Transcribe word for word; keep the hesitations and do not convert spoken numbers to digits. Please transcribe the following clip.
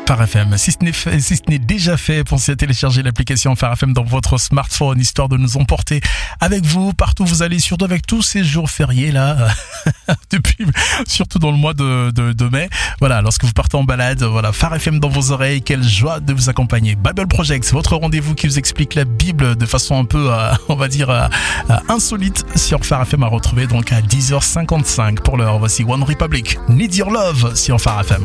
Phare F M. Si ce n'est fait, si ce n'est déjà fait, pensez à télécharger l'application Phare F M dans votre smartphone, histoire de nous emporter avec vous partout où vous allez, surtout avec tous ces jours fériés là, depuis, surtout dans le mois de, de, de mai. Voilà, lorsque vous partez en balade, voilà, Phare F M dans vos oreilles, quelle joie de vous accompagner. Bible Project, votre rendez-vous qui vous explique la Bible de façon un peu, euh, on va dire, euh, euh, insolite sur Phare F M à retrouver donc à dix heures cinquante-cinq pour l'heure. Voici One Republic, Need Your Love sur Phare F M.